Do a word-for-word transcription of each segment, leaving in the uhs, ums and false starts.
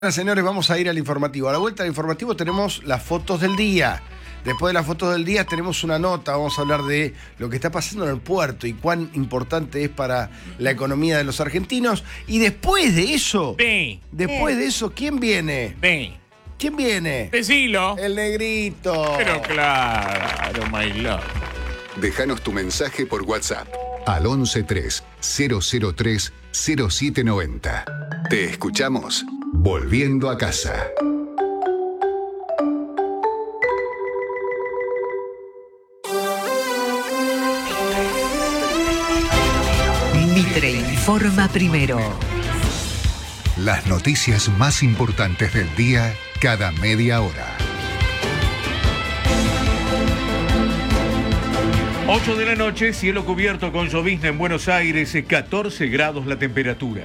Señores, vamos a ir al informativo. A la vuelta al informativo tenemos las fotos del día. Después de las fotos del día tenemos una nota, vamos a hablar de lo que está pasando en el puerto y cuán importante es para la economía de los argentinos. Y después de eso, Ve. después de eso, ¿quién viene? Ve. ¿Quién viene? Decilo. El negrito. Pero claro, my love. Déjanos tu mensaje por WhatsApp al once tres cero cero tres cero siete noventa. Te escuchamos volviendo a casa. Mitre informa primero. Las noticias más importantes del día cada media hora. ocho de la noche, cielo cubierto con llovizna en Buenos Aires, catorce grados la temperatura.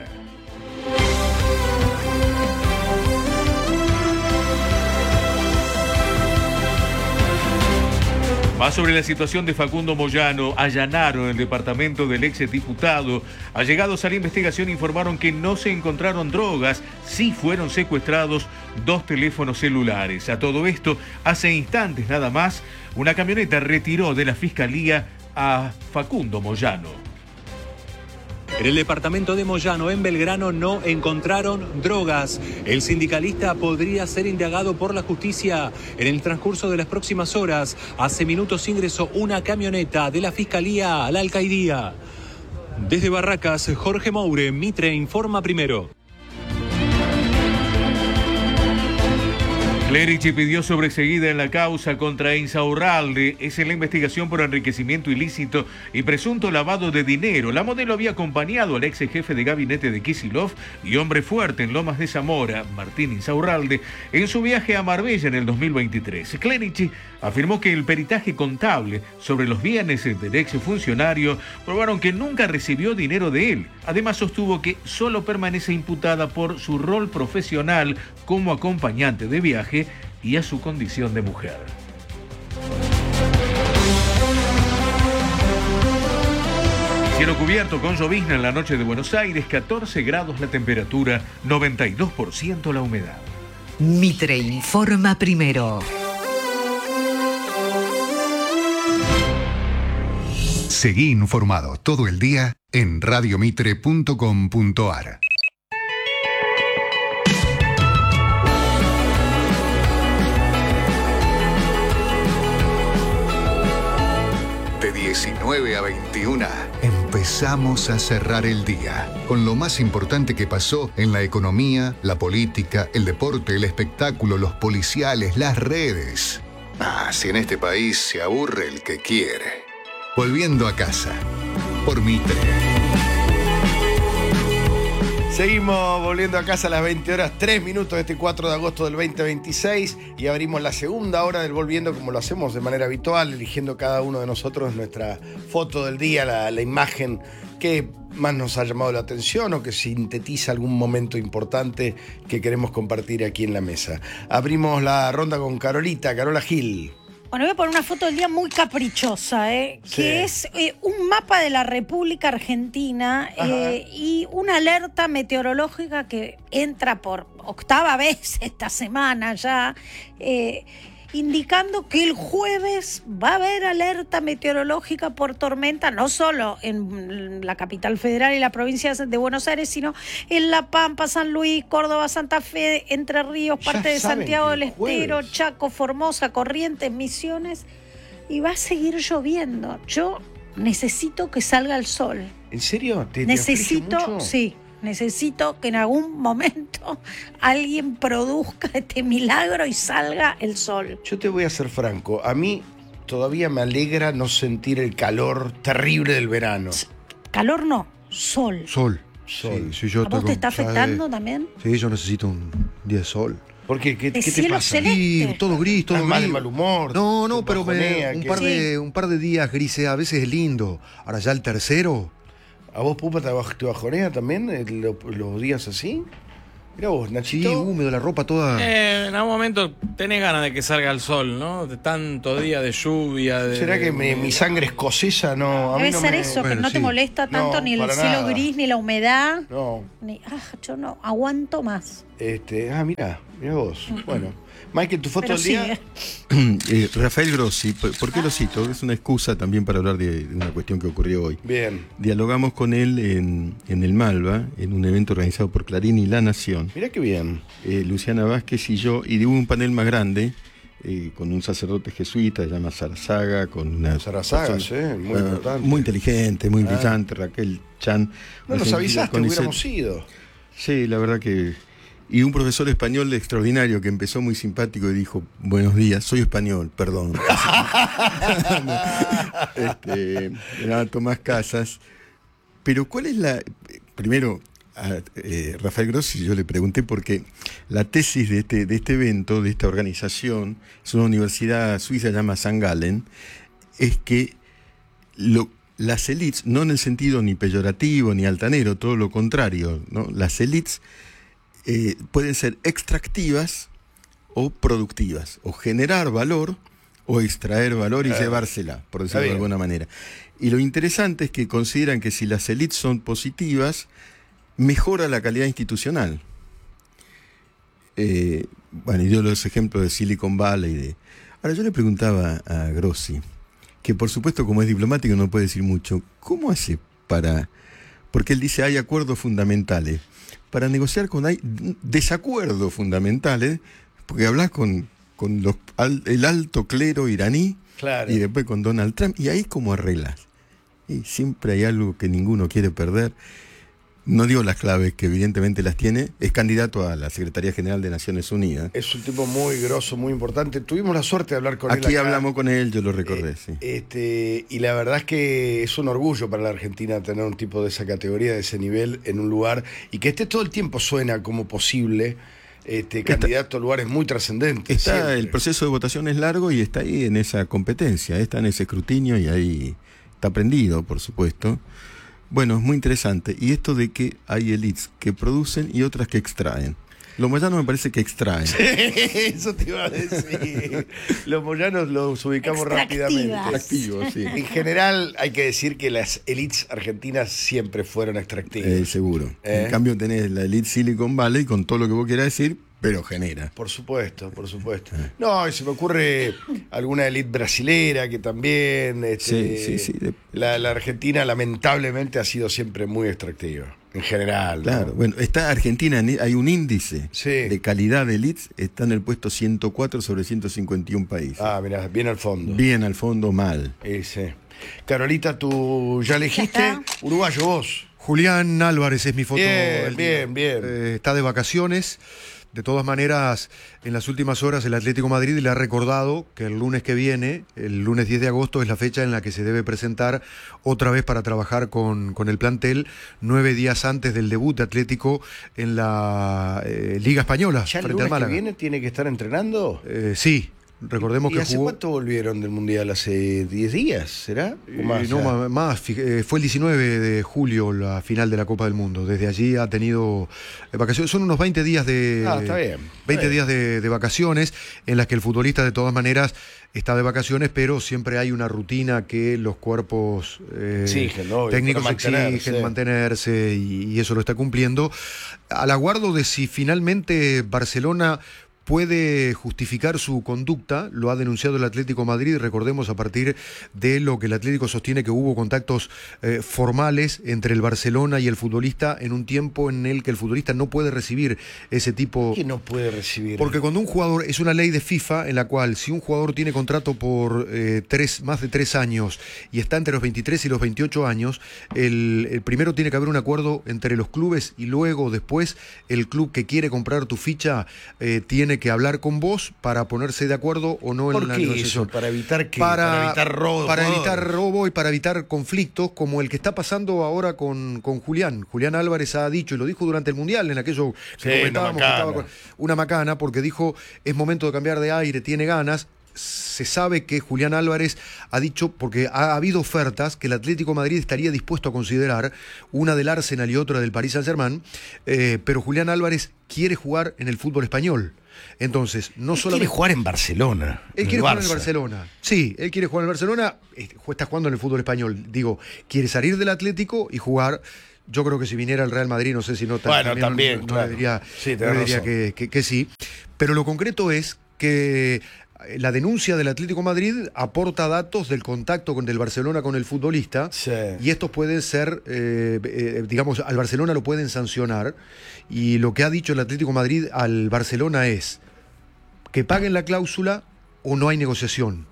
Más sobre la situación de Facundo Moyano. Allanaron el departamento del ex diputado. Allegados a la investigación informaron que no se encontraron drogas, sí fueron secuestrados dos teléfonos celulares. A todo esto, hace instantes nada más, una camioneta retiró de la fiscalía a Facundo Moyano. En el departamento de Moyano, en Belgrano, no encontraron drogas. El sindicalista podría ser indagado por la justicia en el transcurso de las próximas horas. Hace minutos ingresó una camioneta de la Fiscalía a la Alcaidía. Desde Barracas, Jorge Moure, Mitre informa primero. Clerici pidió sobreseguida en la causa contra Insaurralde. Es en la investigación por enriquecimiento ilícito y presunto lavado de dinero. La modelo había acompañado al ex jefe de gabinete de Kicillof y hombre fuerte en Lomas de Zamora, Martín Insaurralde, en su viaje a Marbella en el dos mil veintitrés. Clerici afirmó que el peritaje contable sobre los bienes del ex funcionario probaron que nunca recibió dinero de él. Además, sostuvo que solo permanece imputada por su rol profesional como acompañante de viaje y a su condición de mujer. Cielo cubierto con llovizna en la noche de Buenos Aires, catorce grados la temperatura, noventa y dos por ciento la humedad. Mitre informa primero. Seguí informado todo el día en radiomitre punto com punto ar. De diecinueve a veintiuna empezamos a cerrar el día con lo más importante que pasó en la economía, la política, el deporte, el espectáculo, los policiales, las redes. Ah, si en este país se aburre el que quiere. Volviendo a casa, por Mitre. Seguimos volviendo a casa a las veinte horas, tres minutos de este cuatro de agosto del veinte veintiséis y abrimos la segunda hora del Volviendo como lo hacemos de manera habitual, eligiendo cada uno de nosotros nuestra foto del día, la, la imagen que más nos ha llamado la atención o que sintetiza algún momento importante que queremos compartir aquí en la mesa. Abrimos la ronda con Carolita, Carola Gil. Bueno, voy a poner una foto del día muy caprichosa, ¿eh? Sí. Que es eh, un mapa de la República Argentina eh, y una alerta meteorológica que entra por octava vez esta semana ya, eh, indicando que el jueves va a haber alerta meteorológica por tormenta, no solo en la capital federal y la provincia de Buenos Aires, sino en La Pampa, San Luis, Córdoba, Santa Fe, Entre Ríos, Ya parte de saben Santiago que del el Estero, jueves. Chaco, Formosa, Corrientes, Misiones, y va a seguir lloviendo. Yo necesito que salga el sol. ¿En serio? ¿Te, te Necesito, aflige mucho? sí, necesito que en algún momento alguien produzca este milagro y salga el sol. Yo te voy a ser franco, a mí todavía me alegra no sentir el calor terrible del verano. Calor no, sol. Sol. Sol. Sí, sí, yo ¿A vos estoy te está con- ya afectando de- también? Sí, yo necesito un día de sol. ¿Por qué? ¿Qué, De qué te cielo pasa? celeste. Sí, todo gris, todo ¿Estás más de gris. mal humor? No, no, ¿Te pero me- bajonea? un, ¿Qué? par Sí. de, un par de días grises a veces es lindo. Ahora ya el tercero, ¿A vos, Pupa, te, baj- te bajonea también eh, lo- los días así? Mirá vos, Sí, Nachito. húmedo, la ropa toda. Eh, en algún momento tenés ganas de que salga el sol, ¿no? De tanto día de lluvia. De, ¿Será que mi, de- mi sangre escocesa no? A mí Debe no ser me- eso, que bueno, no te sí. molesta tanto No, ni el para cielo nada. gris, ni la humedad. No. Ni, ah, yo no aguanto más. Este, ah, mirá, mirá vos. Bueno, Michael, tu foto Pero del sí, día. eh. Eh, Rafael Grossi, ¿por por qué lo cito? Es una excusa también para hablar de, de una cuestión que ocurrió hoy. Bien. Dialogamos con él en, en el Malva, en un evento organizado por Clarín y La Nación. Mirá qué bien. Eh, Luciana Vázquez y yo, y hubo un panel más grande eh, con un sacerdote jesuita, se llama Sarazaga, con una Sarazaga, persona- sí, muy bueno, importante. muy inteligente, muy Ah. brillante, Raquel Chan. No nos Una avisaste, con ese- hubiéramos ido. Sí, la verdad que... Y un profesor español extraordinario que empezó muy simpático y dijo, buenos días, soy español, perdón. este, era Tomás Casas. Pero ¿cuál es la...? Primero, a eh, Rafael Grossi yo le pregunté porque la tesis de este, de este evento, de esta organización, es una universidad suiza, se llama San Gallen, es que lo, las élites, no en el sentido ni peyorativo ni altanero, todo lo contrario, ¿no? Las élites eh, pueden ser extractivas o productivas, o generar valor o extraer valor y Eh, llevársela, por está decirlo de bien. alguna manera. Y lo interesante es que consideran que si las élites son positivas, mejora la calidad institucional. Eh, bueno, y dio los ejemplos de Silicon Valley. De... Ahora, yo le preguntaba a Grossi, que por supuesto como es diplomático no puede decir mucho, ¿cómo hace para...? Porque él dice, hay acuerdos fundamentales. Para negociar con hay desacuerdos fundamentales, porque hablas con, con los, al, el alto clero iraní, Claro. y después con Donald Trump, y ahí cómo arreglas. Y siempre hay algo que ninguno quiere perder. No digo las claves, que evidentemente las tiene, es candidato a la Secretaría General de Naciones Unidas. Es un tipo muy grosso, muy importante. Tuvimos la suerte de hablar con él. Aquí acá. hablamos con él, yo lo recordé, Eh, sí. Este, y la verdad es que es un orgullo para la Argentina tener un tipo de esa categoría, de ese nivel, en un lugar, y que este todo el tiempo suena como posible este, candidato a lugares muy trascendentes. Está, siempre. el proceso de votación es largo y está ahí en esa competencia, está en ese escrutinio y ahí está prendido, por supuesto. Bueno, es muy interesante. Y esto de que hay élites que producen y otras que extraen. Los moyanos me parece que extraen. Eso te iba a decir. Los moyanos los ubicamos rápidamente. Extractivas. Activos, sí. En general, hay que decir que las élites argentinas siempre fueron extractivas. Eh, seguro. ¿Eh? En cambio tenés la elite Silicon Valley con todo lo que vos quieras decir, pero genera. Por supuesto, por supuesto. No, y se me ocurre alguna élite brasilera que también. Este, Sí, sí, sí. De- La, la Argentina, lamentablemente, ha sido siempre muy extractiva. En general. ¿no? Claro, bueno, está Argentina, en- hay un índice Sí. de calidad de elites, está en el puesto ciento cuatro sobre ciento cincuenta y uno países. Ah, mira, bien al fondo. Bien al fondo, mal. Eh, sí. Carolita, tú ya elegiste. Ya está. Uruguayo, vos. Julián Álvarez es mi foto. Bien, del día. bien, bien. Eh, está de vacaciones. De todas maneras, en las últimas horas el Atlético de Madrid le ha recordado que el lunes que viene, el lunes diez de agosto, es la fecha en la que se debe presentar otra vez para trabajar con, con el plantel, nueve días antes del debut de Atlético en la eh, Liga Española, ¿Ya el frente lunes al que Málaga. viene tiene que estar entrenando? Eh, sí, recordemos ¿Y que hace jugó... cuánto volvieron del Mundial? ¿Hace diez días, será? ¿O Eh, más, no, ya? ma- más, fi- eh, fue el diecinueve de julio la final de la Copa del Mundo. Desde allí ha tenido eh, vacaciones. Son unos veinte días de Ah, está bien, está veinte bien. días de, de vacaciones en las que el futbolista de todas maneras está de vacaciones, pero siempre hay una rutina que los cuerpos eh, Exigen, ¿no? Y técnicos para mantenerse. exigen mantenerse y, y eso lo está cumpliendo. Al aguardo de si finalmente Barcelona puede justificar su conducta, lo ha denunciado el Atlético de Madrid, recordemos a partir de lo que el Atlético sostiene que hubo contactos eh, formales entre el Barcelona y el futbolista en un tiempo en el que el futbolista no puede recibir ese tipo... ¿Qué no puede recibir? Porque cuando un jugador, es una ley de FIFA en la cual si un jugador tiene contrato por eh, tres, más de tres años y está entre los veintitrés y los veintiocho años, el, el primero tiene que haber un acuerdo entre los clubes y luego después el club que quiere comprar tu ficha eh, tiene que hablar con vos para ponerse de acuerdo o no en ¿Por la qué negociación. eso? ¿Para evitar qué? Para, Para evitar robo de para jugadores. evitar robo y para evitar conflictos como el que está pasando ahora con, con Julián. Julián Álvarez ha dicho, y lo dijo durante el Mundial, en aquello que Sí, comentábamos, una que estaba macana. con- una macana, porque dijo, es momento de cambiar de aire, tiene ganas. se sabe que Julián Álvarez ha dicho, porque ha habido ofertas que el Atlético de Madrid estaría dispuesto a considerar, una del Arsenal y otra del Paris Saint-Germain, eh, pero Julián Álvarez quiere jugar en el fútbol español. Entonces, no él solamente... quiere jugar en Barcelona. Él quiere jugar en el Barcelona. Sí, él quiere jugar en el Barcelona, está jugando en el fútbol español. Digo, quiere salir del Atlético y jugar. Yo creo que si viniera al Real Madrid, no sé si no... Bueno, también, también no, claro. no le diría, Sí, no le diría que, que, que sí. Pero lo concreto es que la denuncia del Atlético de Madrid aporta datos del contacto con, del Barcelona con el futbolista, sí. y estos pueden ser, eh, eh, digamos, al Barcelona lo pueden sancionar, y lo que ha dicho el Atlético de Madrid al Barcelona es que paguen la cláusula o no hay negociación.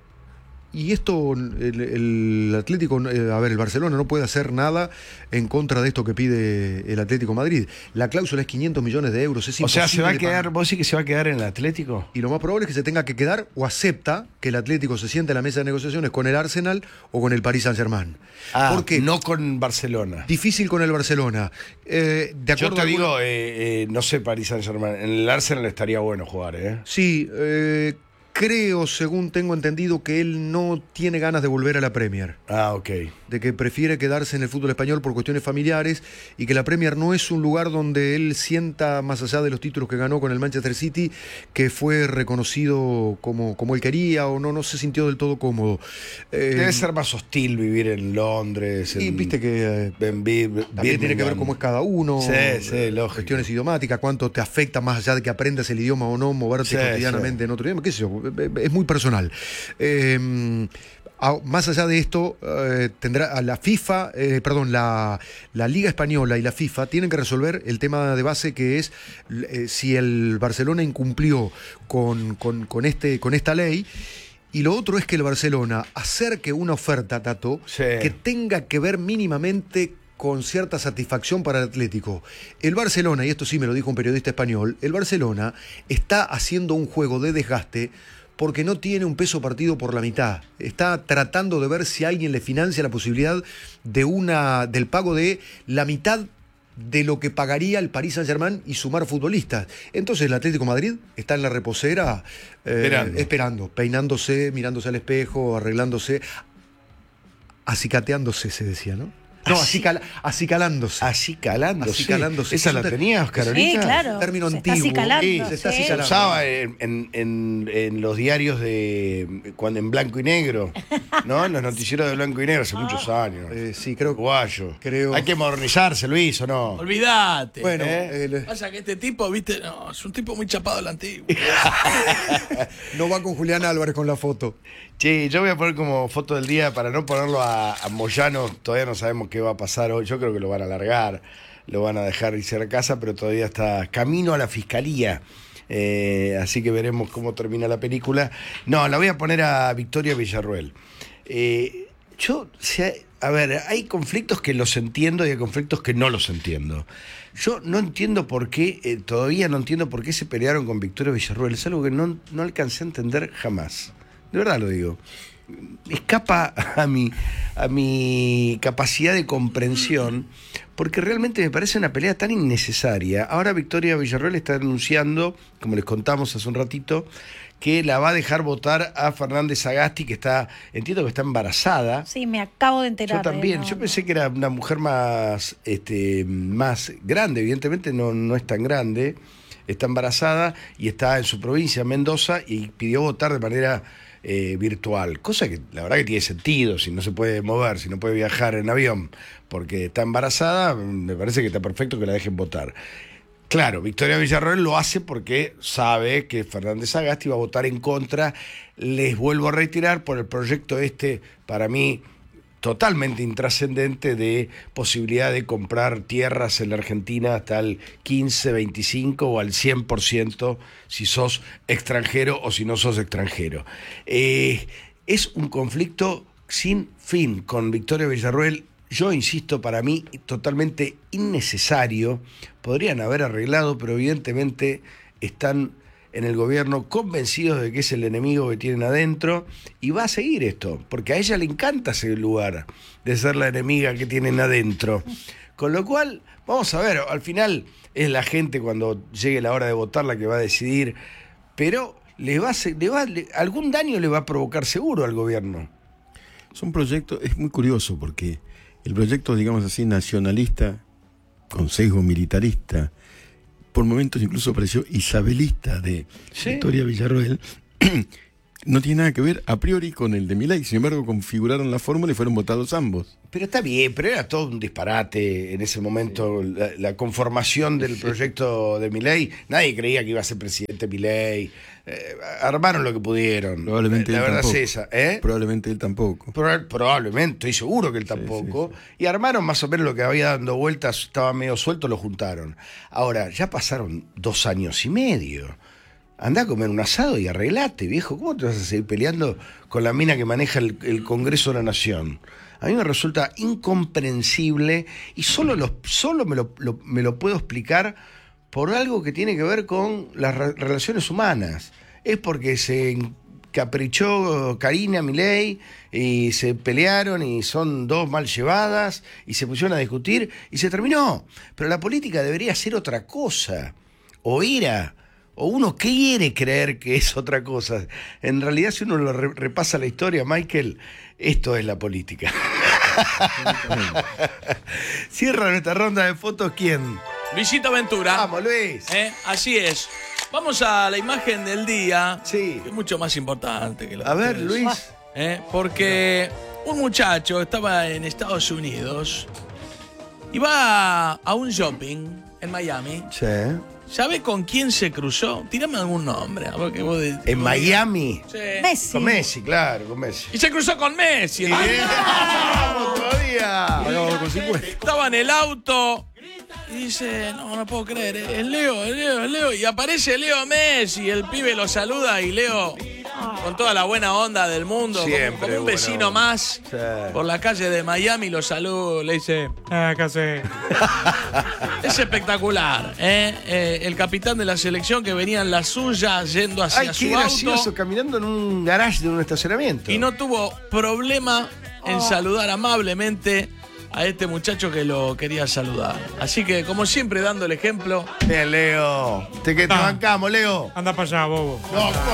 Y esto, el, el Atlético, eh, a ver, el Barcelona no puede hacer nada en contra de esto que pide el Atlético de Madrid. La cláusula es quinientos millones de euros. Es o sea, se va a de quedar, pagar. vos sí que se va a quedar en el Atlético. Y lo más probable es que se tenga que quedar o acepta que el Atlético se siente a la mesa de negociaciones con el Arsenal o con el Paris Saint-Germain. Ah, porque no con Barcelona. Difícil con el Barcelona. Eh, de Yo acuerdo te a digo, alguna- eh, eh, no sé, Paris Saint-Germain. En el Arsenal estaría bueno jugar, ¿eh? Sí, eh, creo, según tengo entendido, que él no tiene ganas de volver a la Premier. Ah, ok. De que prefiere quedarse en el fútbol español por cuestiones familiares, y que la Premier no es un lugar donde él sienta, más allá de los títulos que ganó con el Manchester City, que fue reconocido como, como él quería, o no, no se sintió del todo cómodo. Eh, Debe ser más hostil vivir en Londres. y en, viste que eh, en Bir- también tiene que ver Birmingham. cómo es cada uno, Sí, sí, lógico. cuestiones idiomáticas, cuánto te afecta, más allá de que aprendas el idioma o no, moverte Sí, cotidianamente sí. en otro idioma, qué sé yo, es muy personal. Eh, a- más allá de esto, eh, tendrá a la FIFA, eh, perdón, la, la Liga Española y la FIFA tienen que resolver el tema de base, que es eh, si el Barcelona incumplió con, con, con, este, con esta ley. Y lo otro es que el Barcelona acerque una oferta, Tato, Sí. que tenga que ver mínimamente con cierta satisfacción para el Atlético. El Barcelona, y esto sí me lo dijo un periodista español, el Barcelona está haciendo un juego de desgaste porque no tiene un peso partido por la mitad. Está tratando de ver si alguien le financia la posibilidad de una, del pago de la mitad de lo que pagaría el Paris Saint-Germain y sumar futbolistas. Entonces el Atlético de Madrid está en la reposera eh, Esperando. esperando, peinándose, mirándose al espejo, arreglándose, acicateándose, se decía, ¿no? No, Así- acical- acicalándose. Acicalándose. Acicalándose. ¿Esa Es la un ter- tenías, Sí, Carolina? claro. término se está antiguo. acicalando, Sí, se está sí. Se acicalando. usaba en, en- en- en los diarios de cuando en blanco y negro, ¿no? En los noticieros de blanco y negro hace muchos años. Eh, sí, creo, Uruguayo. creo- Hay que modernizarse, Luis, ¿o no? Olvídate. Bueno, ¿Eh? el- Pasa que este tipo, viste, no, es un tipo muy chapado del antiguo. no va con Julián Álvarez con la foto. Che, yo voy a poner como foto del día para no ponerlo a, a Moyano. Todavía no sabemos qué va a pasar hoy. Yo creo que lo van a alargar, lo van a dejar irse a casa, pero todavía está camino a la fiscalía. Eh, así que veremos cómo termina la película. No, la voy a poner a Victoria Villarruel. Eh, yo, o sea, a ver, hay conflictos que los entiendo y hay conflictos que no los entiendo. Yo no entiendo por qué, eh, todavía no entiendo por qué se pelearon con Victoria Villarruel. Es algo que no, no alcancé a entender jamás. De verdad lo digo. Escapa a mi, a mi capacidad de comprensión, porque realmente me parece una pelea tan innecesaria. Ahora Victoria Villarruel está anunciando, como les contamos hace un ratito, que la va a dejar votar a Fernández Sagasti, que está, entiendo que está embarazada. Sí, me acabo de enterar. Yo también, eh, no, yo no. pensé que era una mujer más, este, más grande, evidentemente no, no es tan grande, está embarazada y está en su provincia, Mendoza, y pidió votar de manera eh, virtual, cosa que la verdad que tiene sentido, si no se puede mover, si no puede viajar en avión, porque está embarazada, me parece que está perfecto que la dejen votar. Claro, Victoria Villarroel lo hace porque sabe que Fernández Sagasti va a votar en contra. Les vuelvo a reiterar por el proyecto este, para mí, totalmente intrascendente, de posibilidad de comprar tierras en la Argentina hasta el quince, veinticinco o al cien por ciento si sos extranjero o si no sos extranjero. Eh, es un conflicto sin fin con Victoria Villarroel. Yo insisto, para mí totalmente innecesario. Podrían haber arreglado, pero evidentemente están en el gobierno convencidos de que es el enemigo que tienen adentro, y va a seguir esto, porque a ella le encanta ese lugar de ser la enemiga que tienen adentro. Con lo cual, vamos a ver, al final es la gente cuando llegue la hora de votar la que va a decidir, pero le va a, se- le va, le- algún daño le va a provocar seguro al gobierno. Es un proyecto, es muy curioso porque el proyecto, digamos así, nacionalista, con sesgo militarista, por momentos incluso pareció isabelista de Sí. Victoria Villarroel, no tiene nada que ver a priori con el de Milei. Sin embargo, configuraron la fórmula y fueron votados ambos. Pero está bien, pero era todo un disparate en ese momento, la, la conformación del proyecto de Milei. Nadie creía que iba a ser presidente Milei. Eh, armaron lo que pudieron. Probablemente la él verdad tampoco. es esa. ¿eh? Probablemente él tampoco. Proba- Probablemente, estoy seguro que él tampoco. sí, Y armaron más o menos lo que había dando vueltas, estaba medio suelto, lo juntaron. Ahora, ya pasaron dos años y medio. Andá a comer un asado y arreglate, viejo. ¿Cómo te vas a seguir peleando con la mina que maneja el, el Congreso de la Nación? A mí me resulta incomprensible y solo, lo, solo me, lo, lo- me lo puedo explicar por algo que tiene que ver con las re- relaciones humanas. Es porque se encaprichó Karina Milei y se pelearon y son dos mal llevadas y se pusieron a discutir y se terminó. Pero la política debería ser otra cosa. O era... O uno quiere creer que es otra cosa. En realidad, si uno lo re- repasa la historia, Michael, esto es la política. Cierra nuestra ronda de fotos, ¿quién? Luisito Ventura. Vamos, Luis. ¿Eh? Así es. Vamos a la imagen del día. Sí. Que es mucho más importante que la A de ver, ustedes. Luis. ¿Eh? Porque un muchacho estaba en Estados Unidos y va a un shopping en Miami. Sí. ¿Sabe con quién se cruzó? Tírame algún nombre. A ver qué vos de- En vos Miami. Sí. Messi. Con Messi, claro, con Messi. Y se cruzó con Messi. el- ¡Vamos todavía! Pagado con cincuenta. Estaba en el auto y dice, no, no puedo creer, eh, es Leo, es Leo, es Leo. Y aparece Leo Messi, el pibe lo saluda y Leo, con toda la buena onda del mundo, como- Siempre como, un buena vecino onda. más, Sí. por la calle de Miami lo saluda, le dice, ah, ¿qué hace? Es espectacular, ¿eh? Eh, el capitán de la selección que venía en la suya yendo hacia Ay, qué su gracioso, auto caminando en un garage de un estacionamiento. y no tuvo problema en saludar amablemente a este muchacho que lo quería saludar. Así que, como siempre, dando el ejemplo. Bien, Leo. Te, que te Ah. bancamos, Leo. Anda para allá, bobo. No,